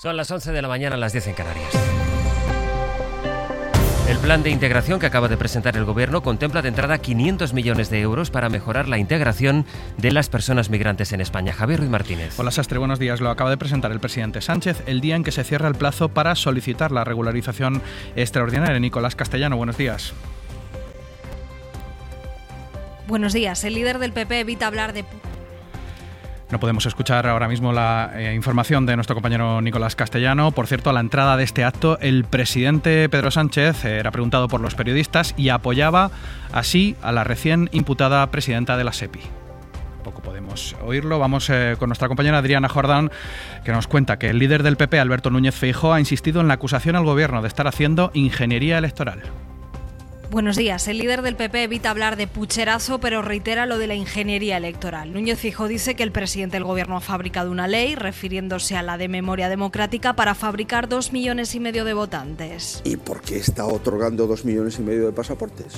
Son las 11 de la mañana, las 10 en Canarias. El plan de integración que acaba de presentar el Gobierno contempla de entrada 500 millones de euros para mejorar la integración de las personas migrantes en España. Javier Ruiz Martínez. Hola Sastre, buenos días. Lo acaba de presentar el presidente Sánchez el día en que se cierra el plazo para solicitar la regularización extraordinaria. Nicolás Castellano, buenos días. Buenos días. El líder del PP evita hablar de... No podemos escuchar ahora mismo la información de nuestro compañero Nicolás Castellano. Por cierto, a la entrada de este acto, el presidente Pedro Sánchez era preguntado por los periodistas y apoyaba así a la recién imputada presidenta de la SEPI. Poco podemos oírlo. Vamos con nuestra compañera Adriana Jordán, que nos cuenta que el líder del PP, Alberto Núñez Feijóo, ha insistido en la acusación al Gobierno de estar haciendo ingeniería electoral. Buenos días. El líder del PP evita hablar de pucherazo, pero reitera lo de la ingeniería electoral. Núñez Feijóo dice que el presidente del Gobierno ha fabricado una ley, refiriéndose a la de memoria democrática, para fabricar 2,5 millones de votantes. ¿Y por qué está otorgando 2,5 millones de pasaportes?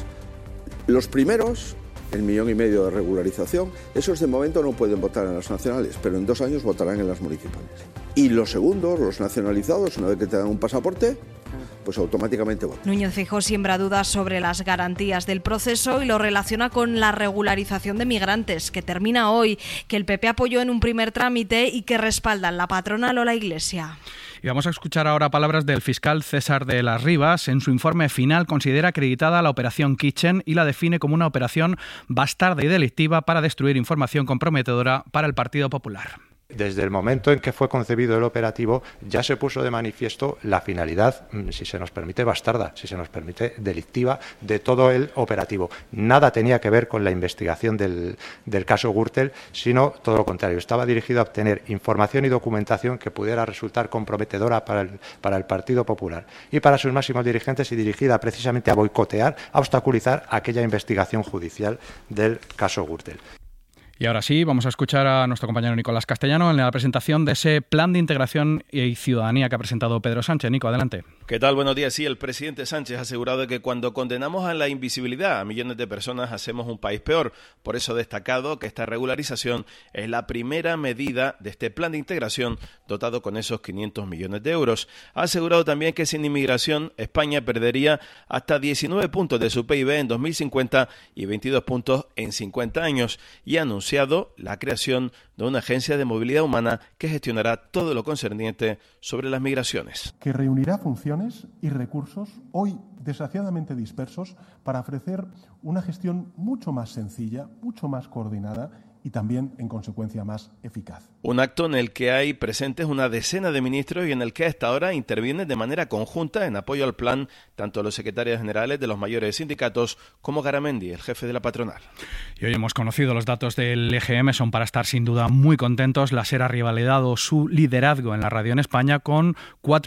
Los primeros, 1,5 millones de regularización, esos de momento no pueden votar en las nacionales, pero en 2 años votarán en las municipales. Y los segundos, los nacionalizados, una vez que te dan un pasaporte, pues automáticamente votan. Núñez Feijóo siembra dudas sobre las garantías del proceso y lo relaciona con la regularización de migrantes, que termina hoy, que el PP apoyó en un primer trámite y que respaldan la patronal o la Iglesia. Y vamos a escuchar ahora palabras del fiscal César de las Rivas. En su informe final considera acreditada la operación Kitchen y la define como una operación bastarda y delictiva para destruir información comprometedora para el Partido Popular. Desde el momento en que fue concebido el operativo ya se puso de manifiesto la finalidad, si se nos permite bastarda, si se nos permite delictiva, de todo el operativo. Nada tenía que ver con la investigación del caso Gürtel, sino todo lo contrario. Estaba dirigido a obtener información y documentación que pudiera resultar comprometedora para el Partido Popular y para sus máximos dirigentes, y dirigida precisamente a boicotear, a obstaculizar aquella investigación judicial del caso Gürtel. Y ahora sí, vamos a escuchar a nuestro compañero Nicolás Castellano en la presentación de ese plan de integración y ciudadanía que ha presentado Pedro Sánchez. Nico, adelante. ¿Qué tal? Buenos días. Sí, el presidente Sánchez ha asegurado de que cuando condenamos a la invisibilidad a millones de personas hacemos un país peor. Por eso ha destacado que esta regularización es la primera medida de este plan de integración dotado con esos 500 millones de euros. Ha asegurado también que sin inmigración España perdería hasta 19 puntos de su PIB en 2050 y 22 puntos en 50 años. Y ha anunciado la creación de una agencia de movilidad humana que gestionará todo lo concerniente sobre las migraciones. Que reunirá funciones y recursos hoy desgraciadamente dispersos para ofrecer una gestión mucho más sencilla, mucho más coordinada y también, en consecuencia, más eficaz. Un acto en el que hay presentes una decena de ministros y en el que a esta hora intervienen de manera conjunta en apoyo al plan tanto los secretarios generales de los mayores sindicatos como Garamendi, el jefe de la patronal. Y hoy hemos conocido los datos del EGM, son para estar sin duda muy contentos. La SER ha revalidado su liderazgo en la radio en España con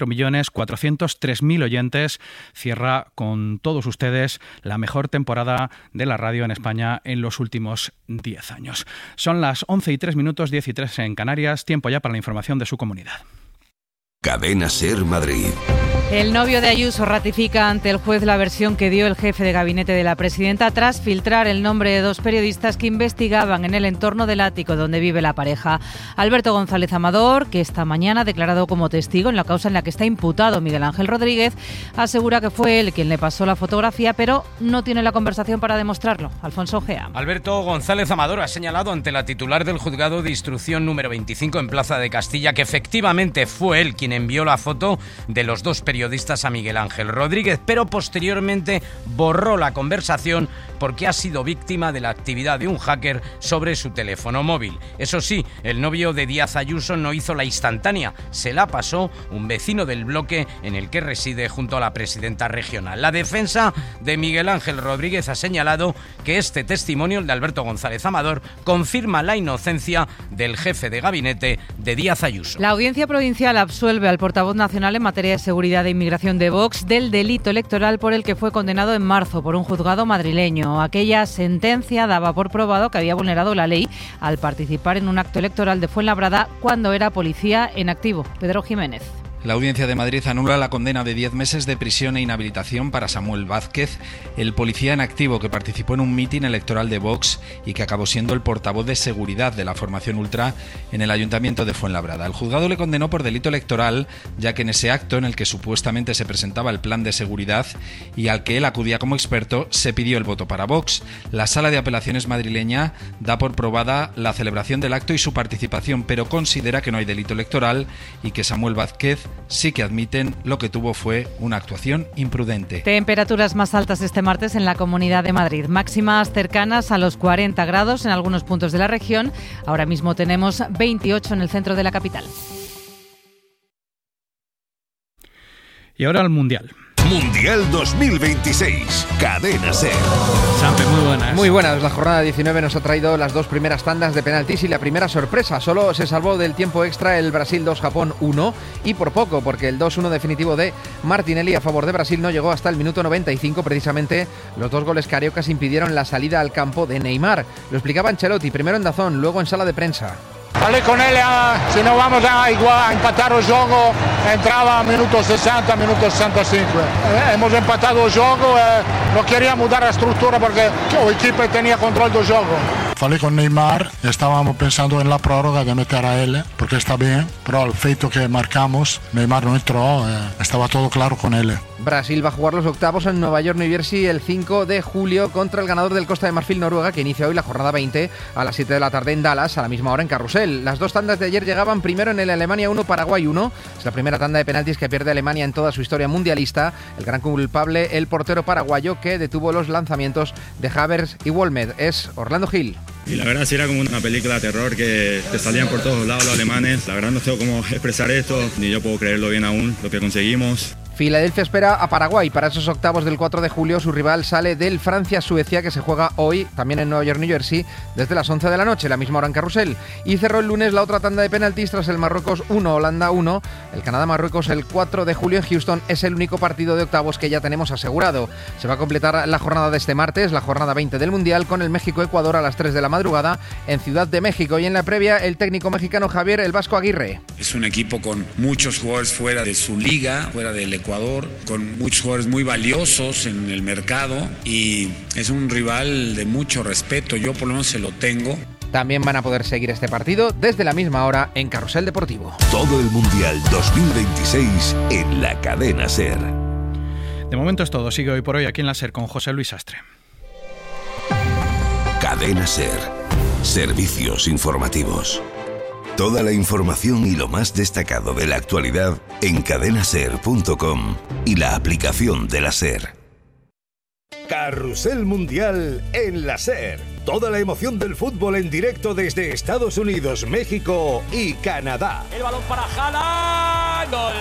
4.403.000 oyentes. Cierra con todos ustedes la mejor temporada de la radio en España en los últimos 10 años. Son las 11:03, 10:03 en Canarias. Tiempo ya para la información de su comunidad. Cadena SER Madrid. El novio de Ayuso ratifica ante el juez la versión que dio el jefe de gabinete de la presidenta tras filtrar el nombre de 2 periodistas que investigaban en el entorno del ático donde vive la pareja. Alberto González Amador, que esta mañana ha declarado como testigo en la causa en la que está imputado Miguel Ángel Rodríguez, asegura que fue él quien le pasó la fotografía, pero no tiene la conversación para demostrarlo. Alfonso Gea. Alberto González Amador ha señalado ante la titular del juzgado de instrucción número 25 en Plaza de Castilla que efectivamente fue él quien envió la foto de los 2 periodistas a Miguel Ángel Rodríguez, pero posteriormente borró la conversación porque ha sido víctima de la actividad de un hacker sobre su teléfono móvil. Eso sí, el novio de Díaz Ayuso no hizo la instantánea, se la pasó un vecino del bloque en el que reside junto a la presidenta regional. La defensa de Miguel Ángel Rodríguez ha señalado que este testimonio, el de Alberto González Amador, confirma la inocencia del jefe de gabinete de Díaz Ayuso. La Audiencia Provincial absuelve al portavoz nacional en materia de seguridad e inmigración de Vox del delito electoral por el que fue condenado en marzo por un juzgado madrileño. Aquella sentencia daba por probado que había vulnerado la ley al participar en un acto electoral de Fuenlabrada cuando era policía en activo. Pedro Jiménez. La Audiencia de Madrid anula la condena de 10 meses de prisión e inhabilitación para Samuel Vázquez, el policía en activo que participó en un mitin electoral de Vox y que acabó siendo el portavoz de seguridad de la formación ultra en el Ayuntamiento de Fuenlabrada. El juzgado le condenó por delito electoral, ya que en ese acto en el que supuestamente se presentaba el plan de seguridad y al que él acudía como experto, se pidió el voto para Vox. La Sala de Apelaciones madrileña da por probada la celebración del acto y su participación, pero considera que no hay delito electoral y que Samuel Vázquez sí que admiten lo que tuvo fue una actuación imprudente. Temperaturas más altas este martes en la Comunidad de Madrid, máximas cercanas a los 40 grados en algunos puntos de la región. Ahora mismo tenemos 28 en el centro de la capital. Y ahora el Mundial. Mundial 2026, Cadena SER. Sampe, muy buenas. Muy buenas. La jornada 19 nos ha traído las dos primeras tandas de penaltis y la primera sorpresa. Solo se salvó del tiempo extra el Brasil 2, Japón 1 y por poco, porque el 2-1 definitivo de Martinelli a favor de Brasil no llegó hasta el minuto 95. Precisamente los dos goles cariocas impidieron la salida al campo de Neymar. Lo explicaba Ancelotti, primero en DAZN, luego en sala de prensa. Hablé con él, si no vamos a empatar el juego, entraba a minuto 60, minuto 65. Hemos empatado el juego, no queríamos dar la estructura porque el equipo tenía control del juego. Falei con Neymar, estábamos pensando en la prórroga de meter a él, porque está bien, pero el feito que marcamos, Neymar no entró, estaba todo claro con él. Brasil va a jugar los octavos en Nueva York, New Jersey, el 5 de julio contra el ganador del Costa de Marfil, Noruega, que inicia hoy la jornada 20 a las 7 de la tarde en Dallas, a la misma hora en Carrusel. Las dos tandas de ayer llegaban primero en el Alemania 1, Paraguay 1. Es la primera tanda de penaltis que pierde Alemania en toda su historia mundialista. El gran culpable, el portero paraguayo que detuvo los lanzamientos de Havertz y Wolmed, es Orlando Gil. Y la verdad sí era como una película de terror que te salían por todos lados los alemanes. La verdad no sé cómo expresar esto, ni yo puedo creerlo bien aún, lo que conseguimos. Filadelfia espera a Paraguay para esos octavos del 4 de julio. Su rival sale del Francia-Suecia, que se juega hoy, también en Nueva York, New Jersey, desde las 11 de la noche, la misma hora en Carrusel. Y cerró el lunes la otra tanda de penaltis tras el Marruecos 1, Holanda 1. El Canadá-Marruecos el 4 de julio en Houston es el único partido de octavos que ya tenemos asegurado. Se va a completar la jornada de este martes, la jornada 20 del Mundial, con el México-Ecuador a las 3 de la madrugada en Ciudad de México. Y en la previa, el técnico mexicano Javier El Vasco Aguirre. Es un equipo con muchos jugadores fuera de su liga, fuera del Ecuador, con muchos jugadores muy valiosos en el mercado y es un rival de mucho respeto, yo por lo menos se lo tengo. También van a poder seguir este partido desde la misma hora en Carrusel Deportivo. Todo el Mundial 2026 en la Cadena SER. De momento es todo, sigue hoy por hoy aquí en la SER con José Luis Sastre. Cadena SER, servicios informativos. Toda la información y lo más destacado de la actualidad en cadenaser.com y la aplicación de la SER. Carrusel Mundial en la SER. Toda la emoción del fútbol en directo desde Estados Unidos, México y Canadá. El balón para Haaland. ¡Gol!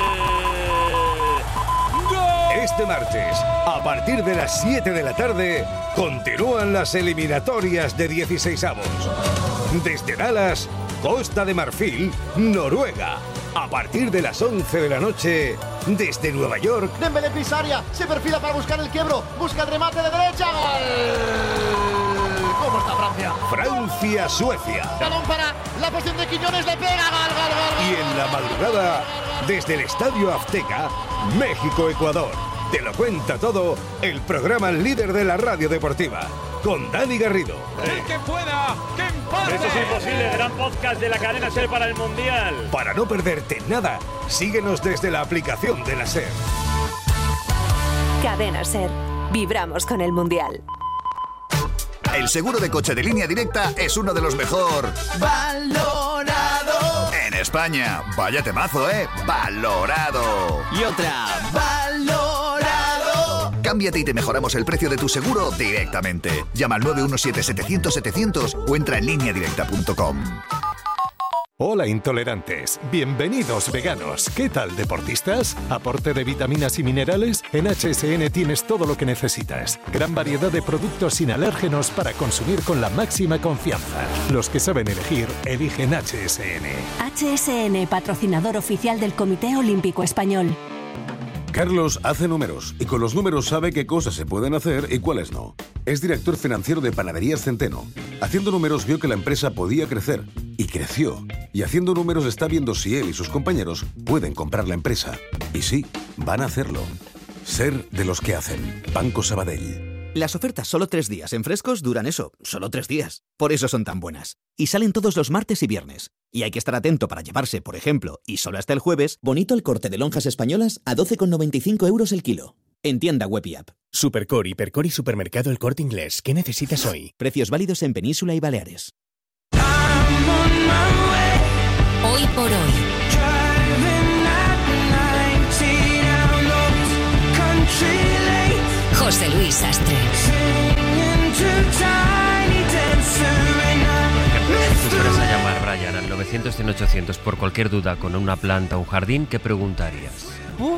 Este martes, a partir de las 7 de la tarde, continúan las eliminatorias de 16avos. Desde Dallas, Costa de Marfil, Noruega. A partir de las 11 de la noche, desde Nueva York. Dembélé pisa área, se perfila para buscar el quiebro, busca el remate de derecha. ¡Gol! ¿Cómo está Francia? Francia, Suecia. Balón para la posición de Quiñones, le pega, gol. Y en la madrugada, desde el Estadio Azteca, México, Ecuador. Te lo cuenta todo el programa líder de la radio deportiva, con Dani Garrido. El que pueda, que empate. Eso es imposible, gran podcast de la cadena SER para el Mundial. Para no perderte nada, síguenos desde la aplicación de la SER. Cadena SER, vibramos con el Mundial. El seguro de coche de Línea Directa es uno de los mejor valorado en España. Vaya temazo, valorado. Y otra, valorado. Cámbiate y te mejoramos el precio de tu seguro directamente. Llama al 917-700-700 o entra en lineadirecta.com. Hola intolerantes, bienvenidos veganos. ¿Qué tal deportistas? ¿Aporte de vitaminas y minerales? En HSN tienes todo lo que necesitas. Gran variedad de productos sin alérgenos para consumir con la máxima confianza. Los que saben elegir, eligen HSN. HSN, patrocinador oficial del Comité Olímpico Español. Carlos hace números y con los números sabe qué cosas se pueden hacer y cuáles no. es director financiero de Panaderías Centeno. Haciendo números vio que la empresa podía crecer y creció. Y haciendo números está viendo si él y sus compañeros pueden comprar la empresa. Y sí, van a hacerlo. Ser de los que hacen. Banco Sabadell. Las ofertas solo 3 días en Frescos duran eso, solo 3 días. Por eso son tan buenas. Y salen todos los martes y viernes. Y hay que estar atento para llevarse, por ejemplo, y solo hasta el jueves, bonito el corte de lonjas españolas a 12,95 € el kilo. En tienda web y app. Supercor, Hipercor y Supermercado El Corte Inglés. ¿Qué necesitas hoy? Precios válidos en Península y Baleares. Hoy por hoy. José Luis Sastre. Si fueras a llamar, Brian, al 900-100-800 por cualquier duda con una planta o un jardín, ¿qué preguntarías?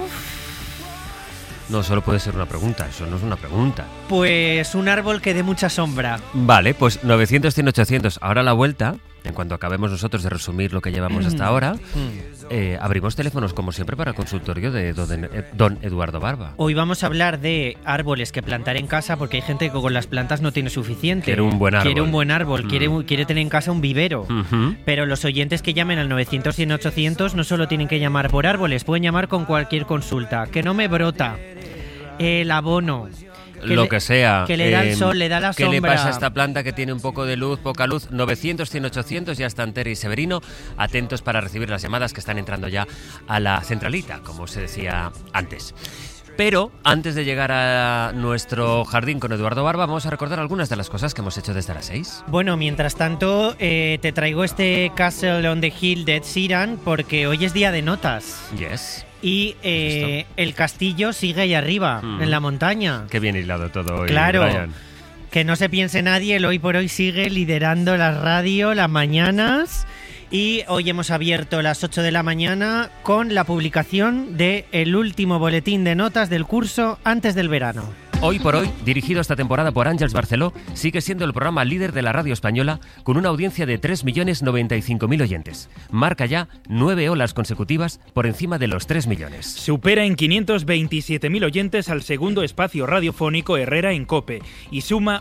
No, solo puede ser una pregunta, eso no es una pregunta. Pues un árbol que dé mucha sombra. Vale, pues 900-100-800. Ahora a la vuelta, en cuanto acabemos nosotros de resumir lo que llevamos hasta ahora, abrimos teléfonos como siempre para consultorio de don Eduardo Barba. Hoy vamos a hablar de árboles que plantar en casa, porque hay gente que con las plantas no tiene suficiente. Quiere un buen árbol. Quiere tener en casa un vivero. Pero los oyentes que llamen al 900-100-800 no solo tienen que llamar por árboles, pueden llamar con cualquier consulta. Que no me brota el abono. Que sea. Que le da el sol, le da la sombra. ¿Qué le pasa a esta planta que tiene un poco de luz, poca luz? 900-100-800, ya están Tere y Severino, atentos para recibir las llamadas que están entrando ya a la centralita, como se decía antes. Pero antes de llegar a nuestro jardín con Eduardo Barba, vamos a recordar algunas de las cosas que hemos hecho desde las 6. Bueno, mientras tanto, te traigo este Castle on the Hill de Ed Sheeran, porque hoy es día de notas. Yes. Y el castillo sigue ahí arriba, en la montaña. Qué bien hilado todo hoy, claro, Brian. Que no se piense nadie, el Hoy por Hoy sigue liderando la radio las mañanas. Y hoy hemos abierto las 8 de la mañana con la publicación del último boletín de notas del curso antes del verano. Hoy por Hoy, dirigido esta temporada por Àngels Barceló, sigue siendo el programa líder de la radio española con una audiencia de 3.095.000 oyentes. Marca ya 9 olas consecutivas por encima de los 3 millones. Supera en 527.000 oyentes al segundo espacio radiofónico Herrera en COPE y suma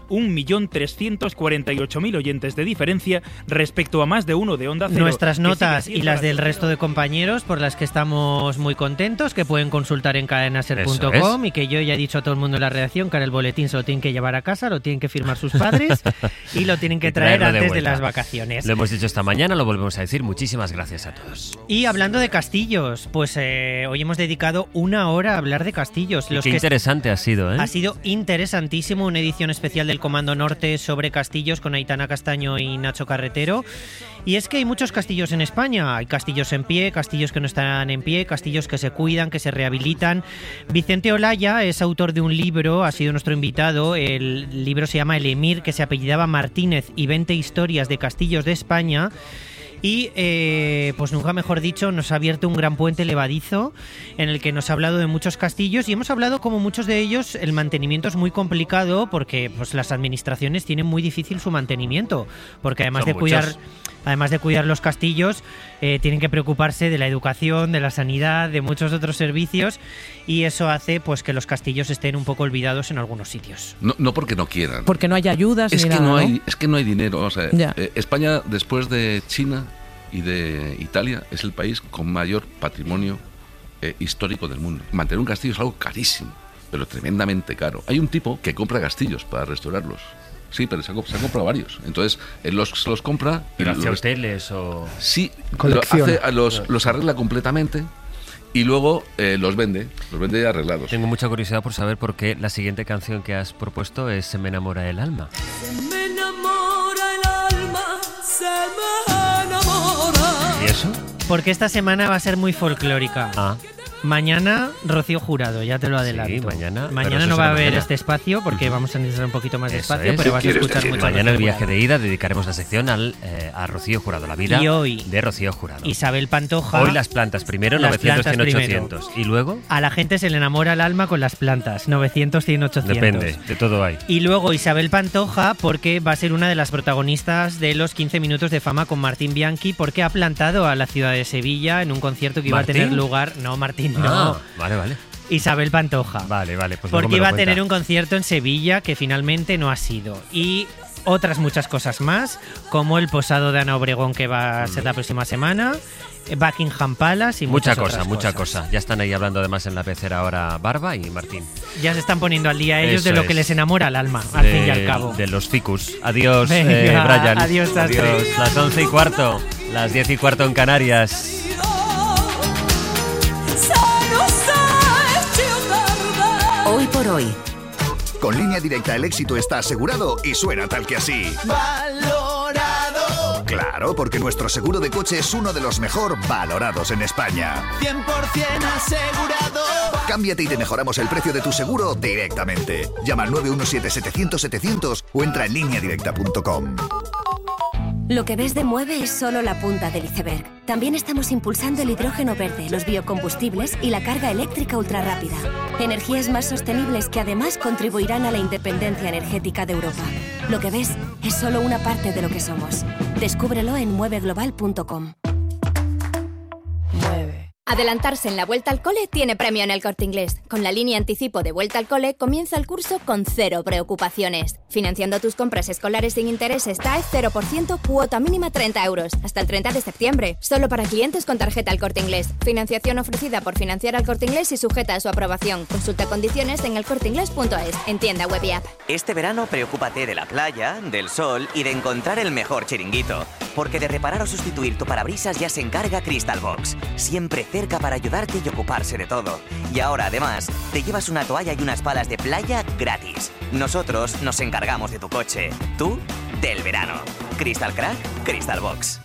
1.348.000 oyentes de diferencia respecto a más de uno de Onda Cero. Nuestras notas y las del resto de compañeros, por las que estamos muy contentos, que pueden consultar en cadenaser.com y que yo ya he dicho a todo el mundo en la redacción que ahora el boletín se lo tienen que llevar a casa, lo tienen que firmar sus padres y lo tienen que traer antes de las vacaciones. Lo hemos dicho esta mañana, lo volvemos a decir. Muchísimas gracias a todos. Y hablando de castillos, pues hoy hemos dedicado 1 hora a hablar de castillos. Qué interesante ha sido, ¿eh? Ha sido interesantísimo, una edición especial del Comando Norte sobre castillos con Aitana Castaño y Nacho Carretero. Y es que hay muchos castillos en España. Hay castillos en pie, castillos que no están en pie, castillos que se cuidan, que se rehabilitan. Vicente Olaya es autor de un libro, ha sido nuestro invitado. El libro se llama El Emir, que se apellidaba Martínez, y 20 historias de castillos de España. Y, pues nunca mejor dicho, nos ha abierto un gran puente levadizo en el que nos ha hablado de muchos castillos y hemos hablado como muchos de ellos el mantenimiento es muy complicado porque pues las administraciones tienen muy difícil su mantenimiento, porque además de cuidar los castillos tienen que preocuparse de la educación, de la sanidad, de muchos otros servicios, y eso hace pues que los castillos estén un poco olvidados en algunos sitios. No porque no quieran. Porque no hay ayudas ni nada, es que no hay dinero. O sea, España, después de China y de Italia, es el país con mayor patrimonio histórico del mundo. Mantener un castillo es algo carísimo, pero tremendamente caro. Hay un tipo que compra castillos para restaurarlos. Sí, pero se ha comprado varios. Entonces, él los compra. ¿Pero hace hoteles o...? Sí, los arregla completamente y luego los vende arreglados. Tengo mucha curiosidad por saber por qué la siguiente canción que has propuesto es Se me enamora el alma. Se me enamora el alma, se me enamora. ¿Y eso? Porque esta semana va a ser muy folclórica. Mañana, Rocío Jurado, ya te lo adelanto. Sí, mañana no va a haber este espacio porque vamos a necesitar un poquito más de espacio, pero vas a escuchar mucho. Mañana el viaje de ida dedicaremos la sección a Rocío Jurado, la vida de Rocío Jurado. Isabel Pantoja. Hoy las plantas primero, 900-100-800. ¿Y luego? A la gente se le enamora el alma con las plantas, 900-100-800. Depende, de todo hay. Y luego Isabel Pantoja, porque va a ser una de las protagonistas de los 15 minutos de fama con Martín Bianchi, porque ha plantado a la ciudad de Sevilla en un concierto que iba a tener lugar... No, Martín, no. Vale. Isabel Pantoja. Vale, pues porque iba a tener un concierto en Sevilla que finalmente no ha sido. Y otras muchas cosas más, como el posado de Ana Obregón que va a ser la próxima semana, Buckingham Palace y mucha cosa. Ya están ahí hablando además en la pecera ahora Barba y Martín. Ya se están poniendo al día ellos de lo que les enamora al alma, al fin y al cabo. De los ficus. Adiós, Venga, Brian. Adiós, las 11:15, las 10:15 en Canarias. Hoy por hoy. Con Línea Directa el éxito está asegurado y suena tal que así. Valorado. Claro, porque nuestro seguro de coche es uno de los mejor valorados en España. 100% asegurado. Cámbiate y te mejoramos el precio de tu seguro directamente. Llama al 917-700-700 o entra en lineadirecta.com. Lo que ves de Mueve es solo la punta del iceberg. También estamos impulsando el hidrógeno verde, los biocombustibles y la carga eléctrica ultrarrápida. Energías más sostenibles que además contribuirán a la independencia energética de Europa. Lo que ves es solo una parte de lo que somos. Descúbrelo en mueveglobal.com. Adelantarse en la Vuelta al Cole tiene premio en El Corte Inglés. Con la línea anticipo de Vuelta al Cole comienza el curso con 0 preocupaciones. Financiando tus compras escolares sin intereses TAE 0%, cuota mínima 30 euros. Hasta el 30 de septiembre. Solo para clientes con tarjeta El Corte Inglés. Financiación ofrecida por Financiar al Corte Inglés y sujeta a su aprobación. Consulta condiciones en elcorteinglés.es. En tienda web y app. Este verano preocúpate de la playa, del sol y de encontrar el mejor chiringuito. Porque de reparar o sustituir tu parabrisas ya se encarga Crystal Box. Siempre cerca para ayudarte y ocuparse de todo. Y ahora, además, te llevas una toalla y unas palas de playa gratis. Nosotros nos encargamos de tu coche. Tú, del verano. Crystal Crack, Crystal Box.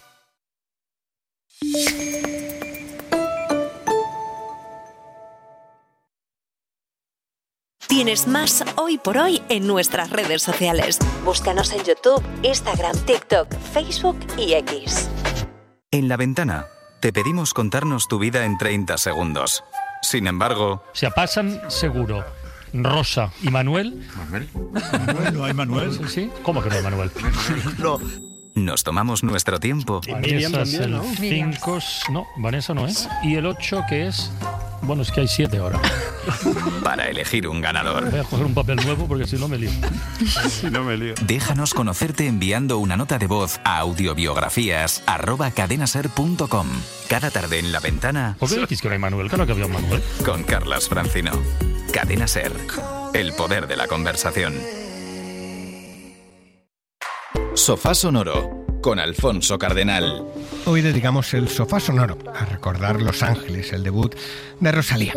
Tienes más Hoy por Hoy en nuestras redes sociales. Búscanos en YouTube, Instagram, TikTok, Facebook y X. En La Ventana te pedimos contarnos tu vida en 30 segundos. Sin embargo... Se pasan seguro Rosa y Manuel. ¿Manuel? ¿No hay Manuel? Sí. ¿Cómo que no hay Manuel? No. Nos tomamos nuestro tiempo. Vanessa es el 5... No, Vanessa no es. Y el 8 que es... Bueno, es que hay 7 ahora. Para elegir un ganador. Voy a coger un papel nuevo porque si no me lío. Déjanos conocerte enviando una nota de voz a audiobiografías@cadenaser.com. Cada tarde en La Ventana... ¿Por qué decís que no hay Manuel? Claro que había un Manuel. Con Carlas Francino. Cadena Ser. El poder de la conversación. Sofá Sonoro. Con Alfonso Cardenal. Hoy dedicamos el Sofá Sonoro a recordar Los Ángeles, el debut de Rosalía.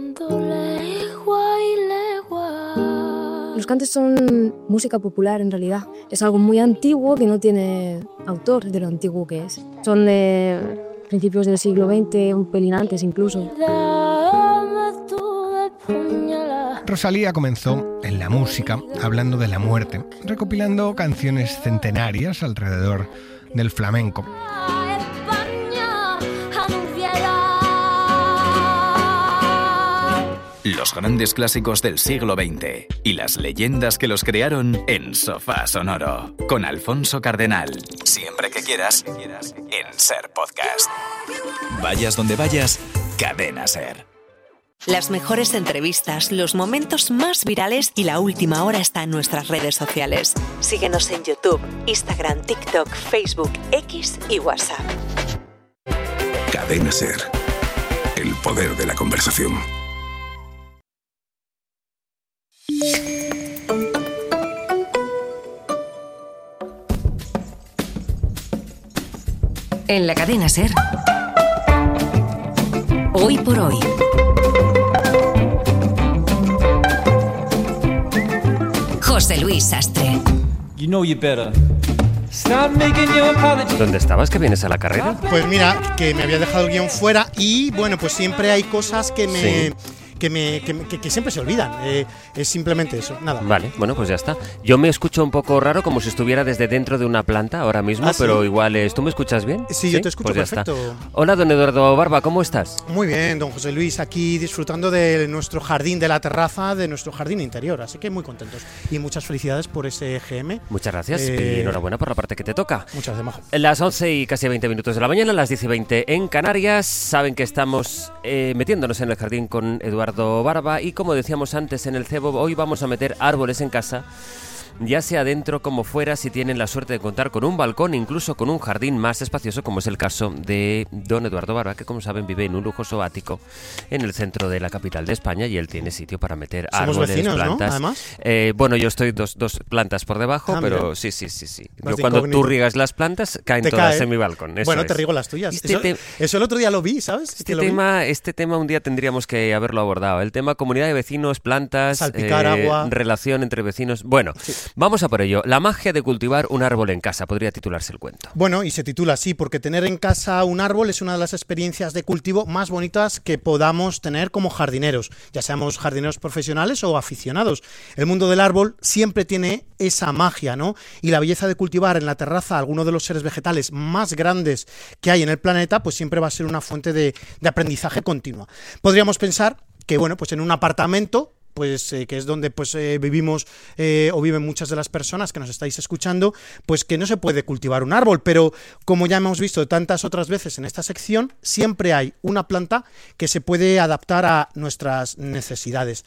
Los cantes son música popular en realidad. Es algo muy antiguo que no tiene autor de lo antiguo que es. Son de principios del siglo XX, un pelín antes incluso. Rosalía comenzó en la música hablando de la muerte, recopilando canciones centenarias alrededor del flamenco. Los grandes clásicos del siglo XX y las leyendas que los crearon en Sofá Sonoro. Con Alfonso Cardenal. Siempre que quieras, en Ser Podcast. Vayas donde vayas, Cadena Ser. Las mejores entrevistas, los momentos más virales y la última hora está en nuestras redes sociales. Síguenos en YouTube, Instagram, TikTok, Facebook, X y WhatsApp. Cadena Ser. El poder de la conversación. En la Cadena Ser. Hoy por hoy. José Luis Sastre. ¿Dónde estabas que vienes a la carrera? Pues mira, que me había dejado el guión fuera y bueno, pues siempre hay cosas que me... Sí. Que siempre se olvidan. Es simplemente eso, nada. Vale, bueno, pues ya está. Yo me escucho un poco raro, como si estuviera desde dentro de una planta ahora mismo, pero igual es... ¿Tú me escuchas bien? Sí, yo te escucho pues perfecto. Ya está. Hola, don Eduardo Barba, ¿cómo estás? Muy bien, don José Luis, aquí disfrutando de nuestro jardín de la terraza, de nuestro jardín interior, así que muy contentos. Y muchas felicidades por ese EGM. Muchas gracias y enhorabuena por la parte que te toca. Muchas gracias, Majo. Las 11 y casi 20 minutos de la mañana, las 10 y 20 en Canarias. Saben que estamos metiéndonos en el jardín con Eduardo Eduardo Barba y como decíamos antes en el cebo, hoy vamos a meter árboles en casa, ya sea dentro como fuera, si tienen la suerte de contar con un balcón, incluso con un jardín más espacioso, como es el caso de don Eduardo Barba, que como saben vive en un lujoso ático en el centro de la capital de España y él tiene sitio para meter Somos árboles, vecinos, plantas. ¿no? Además. Bueno, yo estoy dos plantas por debajo, pero sí. Yo cuando tú riegas las plantas, caen todas en mi balcón. Bueno, te riego las tuyas. Eso el otro día lo vi, ¿sabes? Este tema un día tendríamos que haberlo abordado. El tema comunidad de vecinos, plantas, salpicar agua, relación entre vecinos. Bueno, vamos a por ello. La magia de cultivar un árbol en casa, podría titularse el cuento. Bueno, y se titula así, porque tener en casa un árbol es una de las experiencias de cultivo más bonitas que podamos tener como jardineros, ya seamos jardineros profesionales o aficionados. El mundo del árbol siempre tiene esa magia, ¿no? Y la belleza de cultivar en la terraza alguno de los seres vegetales más grandes que hay en el planeta, pues siempre va a ser una fuente de aprendizaje continua. Podríamos pensar que, bueno, pues en un apartamento, pues que es donde vivimos o viven muchas de las personas que nos estáis escuchando, pues que no se puede cultivar un árbol, pero como ya hemos visto tantas otras veces en esta sección, siempre hay una planta que se puede adaptar a nuestras necesidades.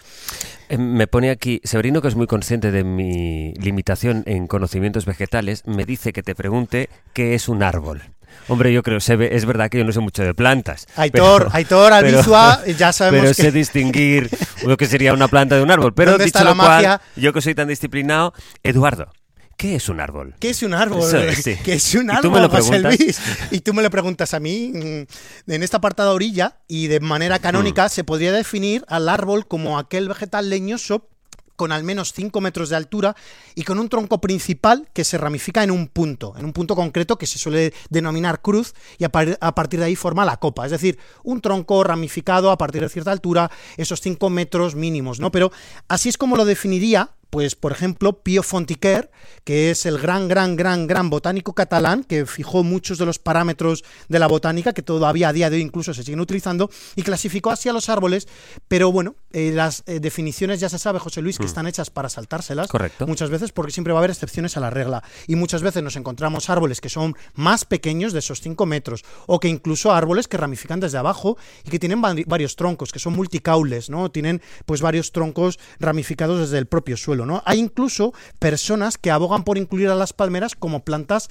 Me pone aquí, Severino, que es muy consciente de mi limitación en conocimientos vegetales, me dice que te pregunte qué es un árbol. Hombre, yo creo, es verdad que yo no sé mucho de plantas. Aitor, Albizua, ya sabemos pero sé distinguir lo que sería una planta de un árbol. Pero dicho lo cual, yo que soy tan disciplinado, Eduardo, ¿qué es un árbol? ¿Qué es un árbol? Sí. ¿Qué es un árbol? ¿Y tú me lo preguntas? Y tú me lo preguntas a mí. En esta apartada orilla, y de manera canónica, se podría definir al árbol como aquel vegetal leñoso con al menos 5 metros de altura y con un tronco principal que se ramifica en un punto concreto que se suele denominar cruz, y a partir de ahí forma la copa, es decir, un tronco ramificado a partir de cierta altura, esos 5 metros mínimos, ¿no? Pero así es como lo definiría, pues, por ejemplo, Pío Fontiquer, que es el gran botánico catalán que fijó muchos de los parámetros de la botánica que todavía a día de hoy incluso se siguen utilizando, y clasificó así a los árboles, pero bueno, las definiciones ya se sabe, José Luis, que están hechas para saltárselas. Correcto. Muchas veces, porque siempre va a haber excepciones a la regla, y muchas veces nos encontramos árboles que son más pequeños de esos 5 metros, o que incluso árboles que ramifican desde abajo y que tienen varios troncos, que son multicaules, ¿no? Tienen pues varios troncos ramificados desde el propio suelo, ¿no? Hay incluso personas que abogan por incluir a las palmeras como plantas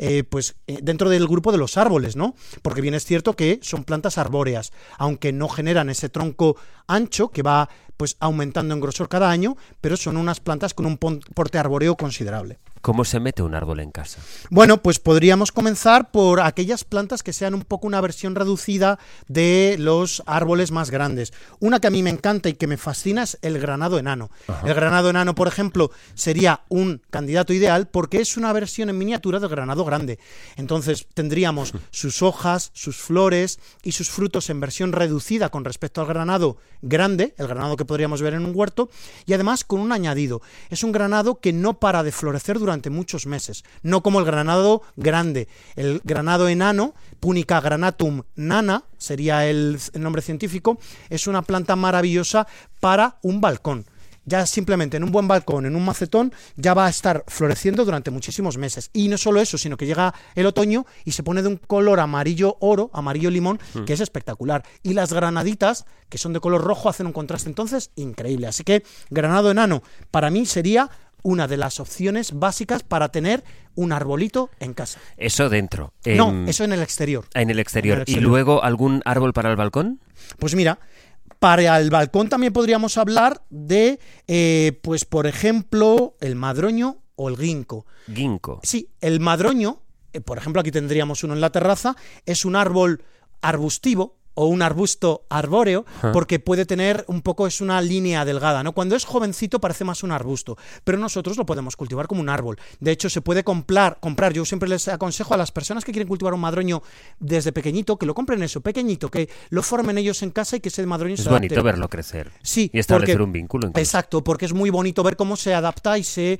dentro del grupo de los árboles, ¿no? Porque bien es cierto que son plantas arbóreas, aunque no generan ese tronco ancho que va pues aumentando en grosor cada año, pero son unas plantas con un porte arbóreo considerable. ¿Cómo se mete un árbol en casa? Bueno, pues podríamos comenzar por aquellas plantas que sean un poco una versión reducida de los árboles más grandes. Una que a mí me encanta y que me fascina es el granado enano. Ajá. El granado enano, por ejemplo, sería un candidato ideal porque es una versión en miniatura del granado grande. Entonces tendríamos sus hojas, sus flores y sus frutos en versión reducida con respecto al granado grande, el granado que podríamos ver en un huerto, y además con un añadido. Es un granado que no para de florecer durante muchos meses, no como el granado grande. El granado enano, Punica granatum nana, sería el nombre científico, es una planta maravillosa para un balcón. Ya simplemente en un buen balcón, en un macetón, ya va a estar floreciendo durante muchísimos meses. Y no solo eso, sino que llega el otoño y se pone de un color amarillo oro, amarillo limón, que es espectacular. Y las granaditas, que son de color rojo, hacen un contraste entonces increíble. Así que granado enano, para mí sería una de las opciones básicas para tener un arbolito en casa. Eso dentro. No, eso en el exterior. En el exterior. ¿Y luego algún árbol para el balcón? Pues mira, para el balcón también podríamos hablar de, pues por ejemplo, el madroño o el ginkgo. Ginkgo. Sí, el madroño, por ejemplo, aquí tendríamos uno en la terraza, es un árbol arbustivo, o un arbusto arbóreo, porque puede tener un poco, es una línea delgada, ¿no? Cuando es jovencito parece más un arbusto, pero nosotros lo podemos cultivar como un árbol. De hecho, se puede comprar, yo siempre les aconsejo a las personas que quieren cultivar un madroño desde pequeñito, que lo compren eso, pequeño, que lo formen ellos en casa y que ese madroño se adapte. Es bonito verlo crecer. Sí. Y establecer un vínculo. Incluso. Exacto, porque es muy bonito ver cómo se adapta y se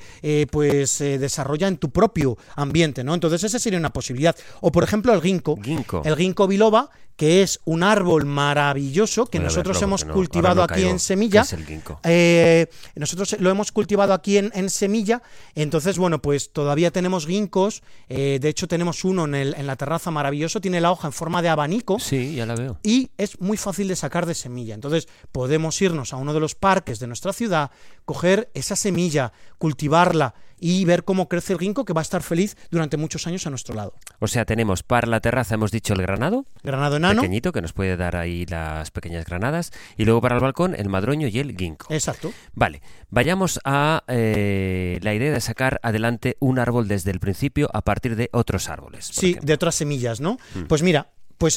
desarrolla en tu propio ambiente, ¿no? Entonces esa sería una posibilidad. O por ejemplo el ginkgo. El ginkgo biloba, que es un árbol maravilloso que nosotros hemos cultivado aquí en Semilla. ¿Qué es el ginkgo? Nosotros lo hemos cultivado aquí en Semilla, entonces, bueno, pues todavía tenemos ginkgos, de hecho tenemos uno en la terraza maravilloso, tiene la hoja en forma de abanico. Sí, ya la veo. Y es muy fácil de sacar de semilla, entonces podemos irnos a uno de los parques de nuestra ciudad, coger esa semilla, cultivarla y ver cómo crece el ginkgo, que va a estar feliz durante muchos años a nuestro lado. O sea, tenemos para la terraza, hemos dicho el granado enano, pequeñito, que nos puede dar ahí las pequeñas granadas, y luego para el balcón el madroño y el ginkgo. Exacto. Vale, vayamos a la idea de sacar adelante un árbol desde el principio a partir de otros árboles. Sí, de otras semillas, ¿no? Pues mira,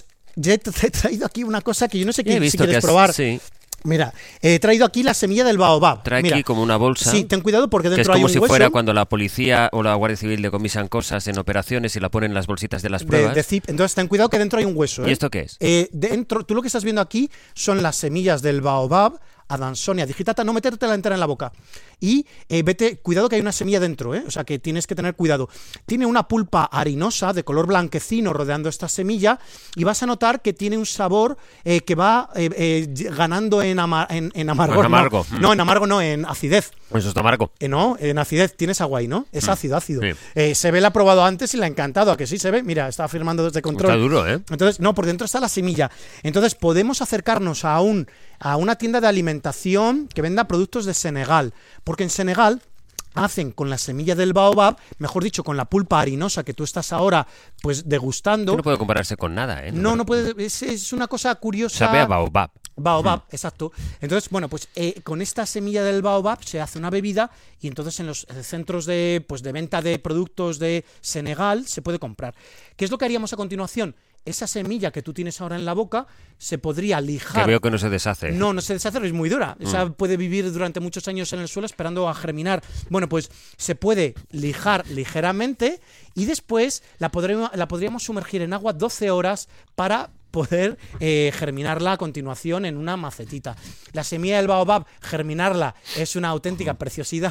ya te he traído aquí una cosa que yo no sé si quieres probar. Sí. Mira, he traído aquí la semilla del baobab. Trae aquí como una bolsa. Sí, ten cuidado porque dentro hay un hueso. Que es como si fuera cuando la policía o la Guardia Civil decomisan cosas en operaciones y la ponen en las bolsitas de las pruebas. De zip. Entonces ten cuidado que dentro hay un hueso. ¿Y esto qué es? Dentro, tú lo que estás viendo aquí son las semillas del baobab, Adansonia digitata, no metértela entera en la boca. Y cuidado que hay una semilla dentro, o sea que tienes que tener cuidado. Tiene una pulpa harinosa de color blanquecino rodeando esta semilla y vas a notar que tiene un sabor que va ganando en amargor. Amargo. No, en amargo no, en acidez. Eso está amargo. No, en acidez. Tienes agua ahí, ¿no? Es ácido. Sí. Se la ha probado antes y la ha encantado. ¿A que sí se ve? Mira, está afirmando desde control. Está duro, ¿eh? Entonces, no, por dentro está la semilla. Entonces podemos acercarnos a una tienda de alimentación que venda productos de Senegal, porque en Senegal hacen con la semilla del baobab, mejor dicho, con la pulpa harinosa que tú estás ahora pues degustando. No puede compararse con nada, ¿eh? No puede, es una cosa curiosa. Sabe a baobab. Baobab, exacto. Entonces, bueno, pues con esta semilla del baobab se hace una bebida y entonces en los centros de venta de productos de Senegal se puede comprar. ¿Qué es lo que haríamos a continuación? Esa semilla que tú tienes ahora en la boca se podría lijar. Que veo que no se deshace. No se deshace, es muy dura. Esa puede vivir durante muchos años en el suelo esperando a germinar. Bueno, pues se puede lijar ligeramente y después la podríamos sumergir en agua 12 horas para poder germinarla a continuación en una macetita. La semilla del baobab, germinarla es una auténtica preciosidad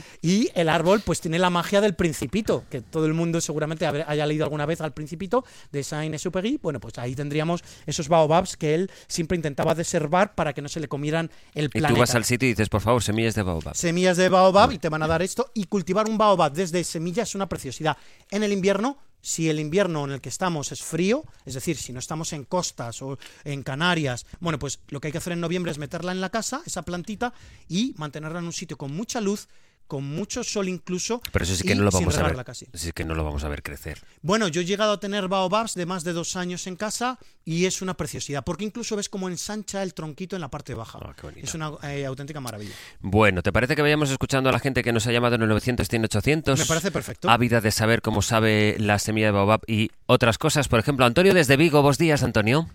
y el árbol pues tiene la magia del Principito, que todo el mundo seguramente haya leído alguna vez al Principito de Saint-Exupéry. Bueno, pues ahí tendríamos esos baobabs que él siempre intentaba deservar para que no se le comieran el planeta. Y tú vas al sitio y dices, por favor, semillas de baobab. Semillas de baobab y te van a dar esto. Y cultivar un baobab desde semilla es una preciosidad. En el invierno, si el invierno en el que estamos es frío, es decir, si no estamos en costas o en Canarias, bueno, pues lo que hay que hacer en noviembre es meterla en la casa, esa plantita, y mantenerla en un sitio con mucha luz, con mucho sol incluso. Pero eso sí que no lo vamos a ver. Sí que no lo vamos a ver crecer. Bueno, yo he llegado a tener baobabs de más de 2 años en casa y es una preciosidad, porque incluso ves cómo ensancha el tronquito en la parte baja. Qué bonito. Es una auténtica maravilla. Bueno, ¿te parece que vayamos escuchando a la gente que nos ha llamado en el 900-100-800? Me parece perfecto. Ávida de saber cómo sabe la semilla de baobab y otras cosas. Por ejemplo, Antonio desde Vigo. Buenos días, Antonio.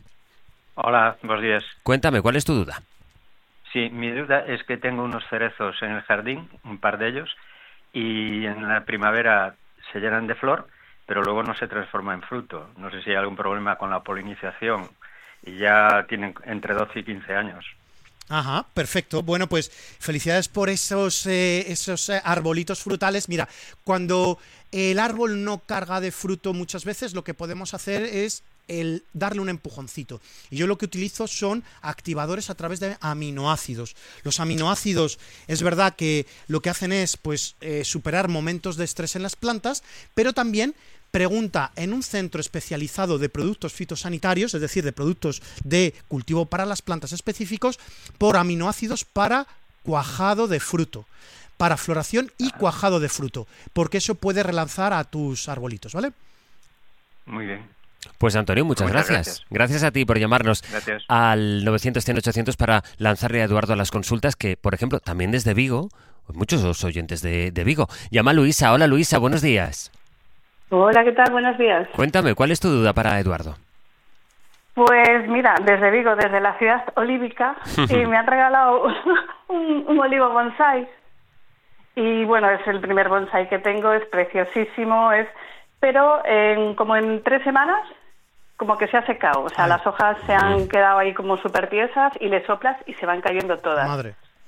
Hola, buenos días. Cuéntame, ¿cuál es tu duda? Sí, mi duda es que tengo unos cerezos en el jardín, un par de ellos, y en la primavera se llenan de flor, pero luego no se transforma en fruto. No sé si hay algún problema con la polinización y ya tienen entre 12 y 15 años. Ajá, perfecto. Bueno, pues felicidades por esos arbolitos frutales. Mira, cuando el árbol no carga de fruto muchas veces, lo que podemos hacer es darle un empujoncito. Y yo lo que utilizo son activadores a través de aminoácidos. Los aminoácidos, es verdad que lo que hacen es superar momentos de estrés en las plantas, pero también pregunta en un centro especializado de productos fitosanitarios, es decir, de productos de cultivo para las plantas específicos, por aminoácidos para cuajado de fruto, para floración y cuajado de fruto, porque eso puede relanzar a tus arbolitos, ¿vale? Muy bien. Pues Antonio, muchas gracias. Gracias a ti por llamarnos al 900-100-800 para lanzarle a Eduardo a las consultas que, por ejemplo, también desde Vigo, muchos oyentes de Vigo. Llama a Luisa. Hola Luisa, buenos días. Hola, ¿qué tal? Buenos días. Cuéntame, ¿cuál es tu duda para Eduardo? Pues mira, desde Vigo, desde la ciudad olívica, y me han regalado un olivo bonsai. Y bueno, es el primer bonsai que tengo, es preciosísimo, pero como en 3 semanas, como que se ha secado. O sea, las hojas se han quedado ahí como súper tiesas y le soplas y se van cayendo todas. Madre.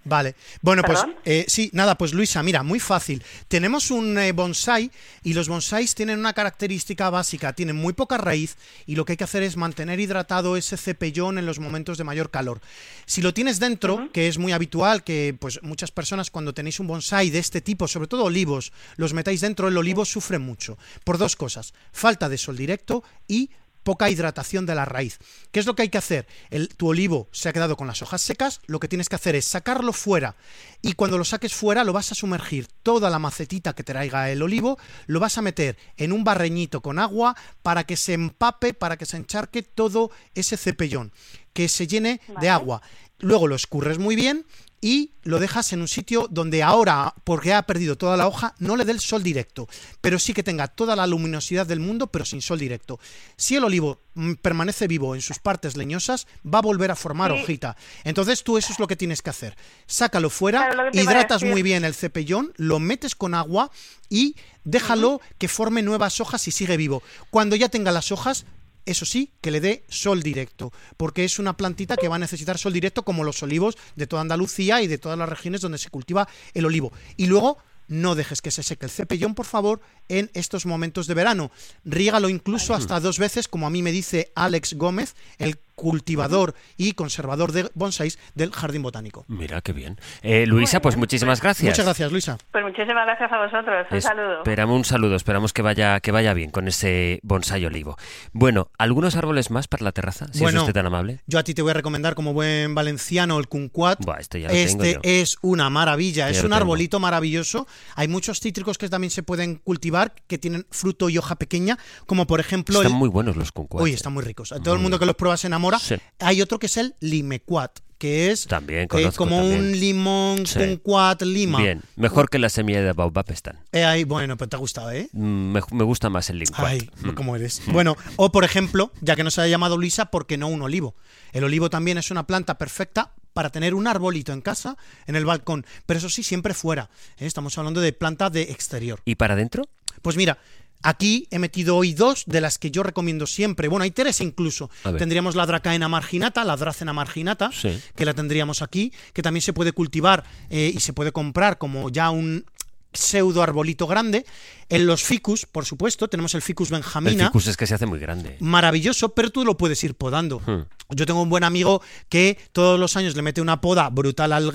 Vale. Bueno, ¿Perdón? pues sí, nada, pues Luisa, mira, muy fácil. Tenemos un bonsái y los bonsáis tienen una característica básica, tienen muy poca raíz y lo que hay que hacer es mantener hidratado ese cepellón en los momentos de mayor calor. Si lo tienes dentro, que es muy habitual que pues muchas personas cuando tenéis un bonsái de este tipo, sobre todo olivos, los metáis dentro, el olivo sufre mucho por dos cosas: falta de sol directo y poca hidratación de la raíz. ¿Qué es lo que hay que hacer? Tu olivo se ha quedado con las hojas secas, lo que tienes que hacer es sacarlo fuera y cuando lo saques fuera lo vas a sumergir toda la macetita que traiga el olivo, lo vas a meter en un barreñito con agua para que se empape, para que se encharque todo ese cepellón, que se llene de agua. Luego lo escurres muy bien y lo dejas en un sitio donde ahora, porque ha perdido toda la hoja, no le dé el sol directo, pero sí que tenga toda la luminosidad del mundo, pero sin sol directo. Si el olivo permanece vivo en sus partes leñosas, va a volver a formar hojita. Entonces tú eso es lo que tienes que hacer. Sácalo fuera, hidratas muy bien el cepellón, lo metes con agua y déjalo que forme nuevas hojas y sigue vivo. Cuando ya tenga las hojas, eso sí, que le dé sol directo, porque es una plantita que va a necesitar sol directo como los olivos de toda Andalucía y de todas las regiones donde se cultiva el olivo. Y luego, no dejes que se seque el cepellón, por favor, en estos momentos de verano. Riégalo incluso hasta 2 veces, como a mí me dice Alex Gómez, el cultivador y conservador de bonsáis del Jardín Botánico. Mira, qué bien. Luisa, pues muchísimas gracias. Muchas gracias, Luisa. Pues muchísimas gracias a vosotros. Un saludo. Esperamos que vaya bien con ese bonsái olivo. Bueno, ¿algunos árboles más para la terraza? Si es usted tan amable. Yo a ti te voy a recomendar, como buen valenciano, el kumquat. Este ya lo tengo yo. Es una maravilla, es un arbolito maravilloso. Hay muchos cítricos que también se pueden cultivar, que tienen fruto y hoja pequeña, como por ejemplo... Están muy buenos los kumquats. Uy, están muy ricos. Todo el mundo que los prueba se enamora. Sí. Hay otro que es el limequat, que es también como un limón kumquat lima. Bien, mejor que la semilla de baobab están. Bueno, pues te ha gustado, ¿eh? Me gusta más el limequat. Ay, ¿cómo eres? Bueno, o por ejemplo, ya que nos ha llamado Luisa, ¿por qué no un olivo? El olivo también es una planta perfecta para tener un arbolito en casa, en el balcón, pero eso sí, siempre fuera. Estamos hablando de planta de exterior. ¿Y para adentro? Pues mira, aquí he metido hoy 2 de las que yo recomiendo siempre. Bueno, hay 3 incluso. Tendríamos la Dracaena marginata, la Dracena marginata, que la tendríamos aquí, que también se puede cultivar y se puede comprar como ya un pseudo arbolito grande. En los ficus, por supuesto, tenemos el ficus benjamina. El ficus es que se hace muy grande. Maravilloso, pero tú lo puedes ir podando. Yo tengo un buen amigo que todos los años le mete una poda brutal al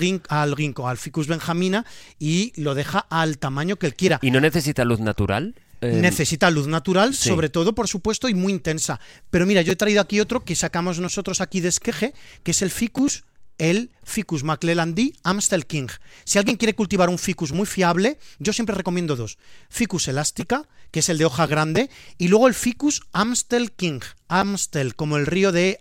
ficus benjamina y lo deja al tamaño que él quiera. ¿Y no necesita luz natural? Necesita luz natural, sobre todo, por supuesto, y muy intensa. Pero mira, yo he traído aquí otro que sacamos nosotros aquí de Esqueje, que es el ficus McClellandii Amstel King. Si alguien quiere cultivar un ficus muy fiable, yo siempre recomiendo 2. Ficus elástica, que es el de hoja grande, y luego el ficus Amstel King. Amstel, como el río de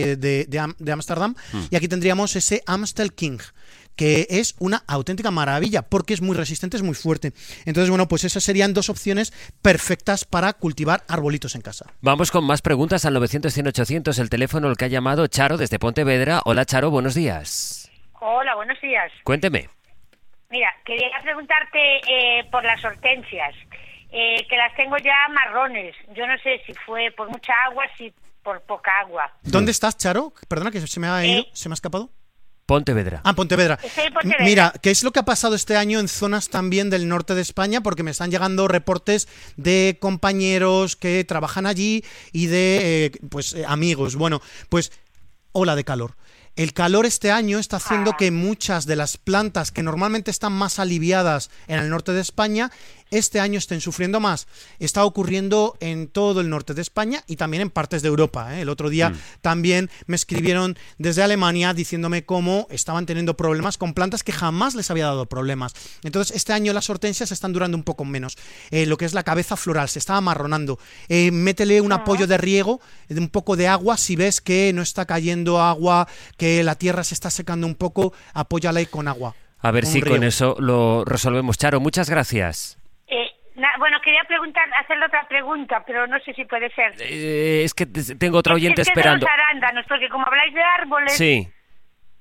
Ámsterdam. Y aquí tendríamos ese Amstel King, que es una auténtica maravilla, porque es muy resistente, es muy fuerte. Entonces, bueno, pues esas serían 2 opciones perfectas para cultivar arbolitos en casa. Vamos con más preguntas al 900-100-800, el teléfono al que ha llamado Charo desde Pontevedra. Hola, Charo, buenos días. Hola, buenos días. Cuénteme. Mira, quería preguntarte por las hortensias, que las tengo ya marrones. Yo no sé si fue por mucha agua, si por poca agua. ¿Dónde estás, Charo? Perdona, que se me ha ido, se me ha escapado. Pontevedra. Pontevedra. Estoy en Pontevedra. Mira, ¿qué es lo que ha pasado este año en zonas también del norte de España? Porque me están llegando reportes de compañeros que trabajan allí y de amigos. Bueno, pues ola de calor. El calor este año está haciendo que muchas de las plantas que normalmente están más aliviadas en el norte de España, este año estén sufriendo más. Está ocurriendo en todo el norte de España y también en partes de Europa. El otro día también me escribieron desde Alemania diciéndome cómo estaban teniendo problemas con plantas que jamás les había dado problemas. Entonces, este año las hortensias están durando un poco menos. Lo que es la cabeza floral se está amarronando. Métele un apoyo de riego, de un poco de agua. Si ves que no está cayendo agua, que la tierra se está secando un poco, apóyale con agua. A ver si riego. Con eso lo resolvemos. Charo, muchas gracias. Bueno, quería hacerle otra pregunta, pero no sé si puede ser. Es que tengo otra oyente esperando. De los arándanos, porque como habláis de árboles... Sí.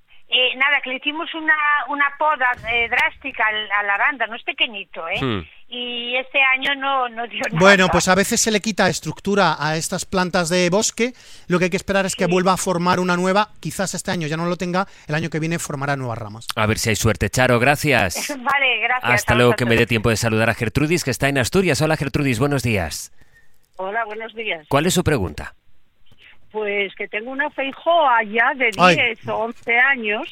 Que le hicimos una poda drástica al arándano, es pequeñito, y este año no dio nada. Bueno, pues a veces se le quita estructura a estas plantas de bosque, lo que hay que esperar es que vuelva a formar una nueva, quizás este año ya no lo tenga, el año que viene formará nuevas ramas. A ver si hay suerte, Charo, gracias. Vale, gracias. Hasta luego, que me dé tiempo de saludar a Gertrudis, que está en Asturias. Hola, Gertrudis, buenos días. Hola, buenos días. ¿Cuál es su pregunta? Pues que tengo una feijoa ya de 10 o 11 años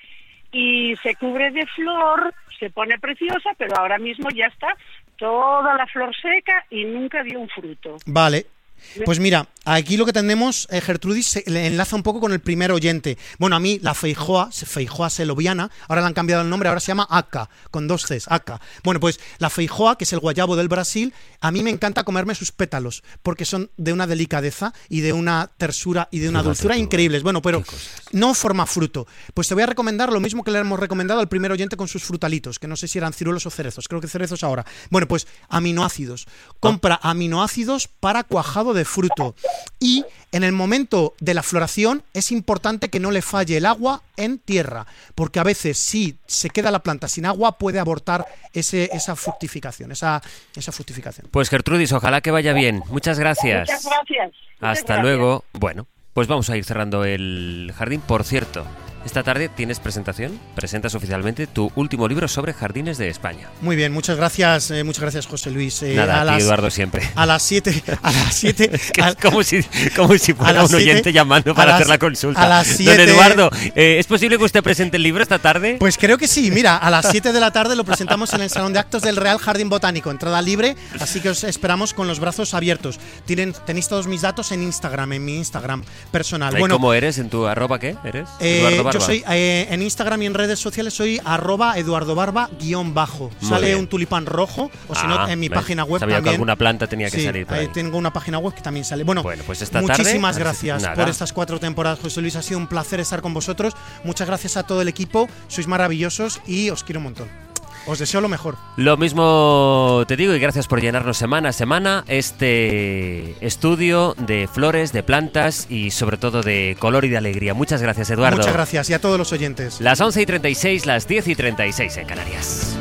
y se cubre de flor, se pone preciosa, pero ahora mismo ya está toda la flor seca y nunca dio un fruto. Vale. Pues mira, aquí lo que tenemos, Gertrudis, se le enlaza un poco con el primer oyente. Bueno, a mí la feijoa seloviana, ahora le han cambiado el nombre, ahora se llama aca, con 2 Cs, aca. Bueno, pues la feijoa, que es el guayabo del Brasil, a mí me encanta comerme sus pétalos, porque son de una delicadeza y de una tersura y de una dulzura increíbles. Bueno, pero no forma fruto. Pues te voy a recomendar lo mismo que le hemos recomendado al primer oyente con sus frutalitos, que no sé si eran ciruelos o cerezos, creo que cerezos ahora. Bueno, pues aminoácidos. Compra aminoácidos para cuajado de fruto, y en el momento de la floración es importante que no le falle el agua en tierra, porque a veces si se queda la planta sin agua puede abortar esa fructificación, esa fructificación. Pues Gertrudis, ojalá que vaya bien. Muchas gracias. Muchas gracias. Hasta luego. Bueno, pues vamos a ir cerrando el jardín. Por cierto, esta tarde tienes presentación, presentas oficialmente tu último libro sobre jardines de España. Muy bien, muchas gracias José Luis. Nada, a ti, Eduardo, siempre. A las 7. Es como si fuera un oyente llamando para hacer la consulta. A las 7. Don Eduardo, ¿es posible que usted presente el libro esta tarde? Pues creo que sí, mira, a las 7 de la tarde lo presentamos en el Salón de Actos del Real Jardín Botánico, entrada libre, así que os esperamos con los brazos abiertos. Tenéis todos mis datos en Instagram, en mi Instagram personal. Bueno, ¿cómo eres? ¿En tu arroba qué eres? Yo soy, en Instagram y en redes sociales soy @EduardoBarba_. Sale un tulipán rojo, o si no, en mi página web sabía también. Que alguna planta tenía que salir por ahí. Tengo una página web que también sale. Bueno, pues esta muchísimas tarde, gracias por estas 4 temporadas, José Luis. Ha sido un placer estar con vosotros. Muchas gracias a todo el equipo. Sois maravillosos y os quiero un montón. Os deseo lo mejor. Lo mismo te digo, y gracias por llenarnos semana a semana este estudio de flores, de plantas y sobre todo de color y de alegría. Muchas gracias, Eduardo. Muchas gracias, y a todos los oyentes. Las 11:36, las 10:36 en Canarias.